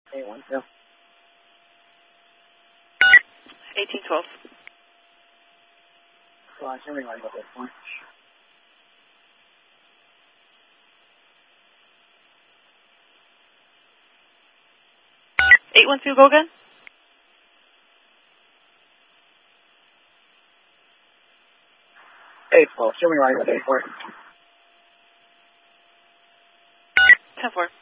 812. 1812. Show me right at this point. 812, go again. 812. Show me right at this point. 10-4.